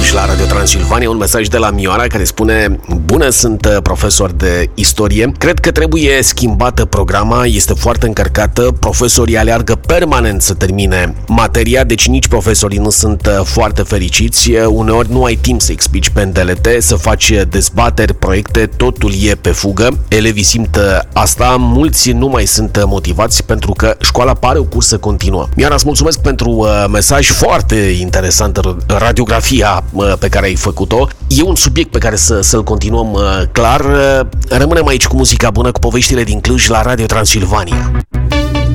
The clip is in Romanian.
Cluj la Radio Transilvania, un mesaj de la Mioara care spune: bună, sunt profesor de istorie. Cred că trebuie schimbată programa, este foarte încărcată, profesorii aleargă permanent să termine materia, deci nici profesorii nu sunt foarte fericiți. Uneori nu ai timp să explici pe NDLT, să faci dezbateri, proiecte, totul e pe fugă. Elevii simt asta, mulți nu mai sunt motivați pentru că școala pare o cursă continuă. Mioara, îți mulțumesc pentru mesaj, foarte interesantă radiografia pe care ai făcut-o. E un subiect pe care să-l continuăm clar. Rămânem aici cu muzica bună, cu poveștile din Cluj la Radio Transilvania.